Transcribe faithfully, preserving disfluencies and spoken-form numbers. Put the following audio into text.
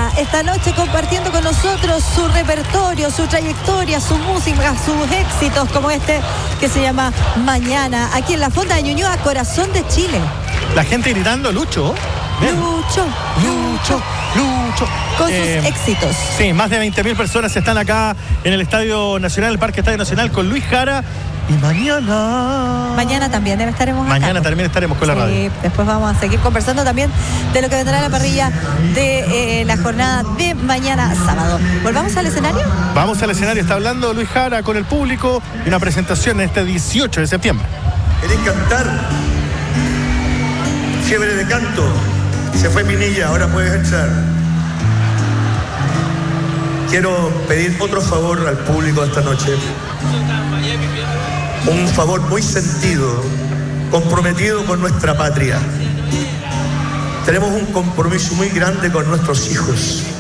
Jara esta noche compartiendo con nosotros su repertorio, su trayectoria, su música, sus éxitos, como este que se llama Mañana, aquí en la Fonda de Ñuñoa, corazón de Chile. La gente gritando Lucho. Bien. Lucho, Lucho, Lucho. Con eh, sus éxitos. Sí, más de veinte mil personas están acá en el Estadio Nacional, el Parque Estadio Nacional, con Luis Jara. Y mañana... Mañana también estaremos acá. Mañana también estaremos con la sí, radio. Después vamos a seguir conversando también de lo que vendrá a la parrilla de eh, la jornada de mañana sábado. ¿Volvamos al escenario? Vamos al escenario. Está hablando Luis Jara con el público y una presentación en este dieciocho de septiembre. ¿Querés cantar? Fiebre de canto. Se fue mi niña, ahora puedes entrar. Quiero pedir otro favor al público esta noche. Un favor muy sentido, comprometido con nuestra patria. Tenemos un compromiso muy grande con nuestros hijos.